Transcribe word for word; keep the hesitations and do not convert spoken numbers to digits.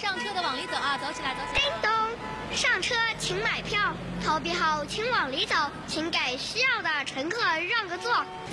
上车的往里走啊，走起来，走起来。 叮咚，上车请买票，投币后请往里走，请给需要的乘客让个座。